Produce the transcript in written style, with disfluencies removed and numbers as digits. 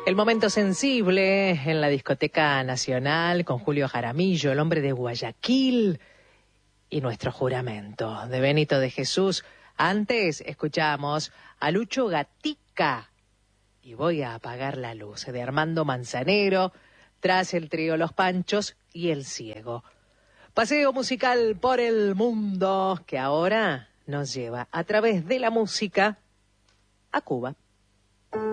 El momento sensible en la discoteca nacional con Julio Jaramillo, el hombre de Guayaquil, y nuestro juramento de Benito de Jesús. Antes escuchamos a Lucho Gatica y Voy a apagar la luz de Armando Manzanero, tras el trío Los Panchos y El Ciego. Paseo musical por el mundo que ahora nos lleva a través de la música a Cuba.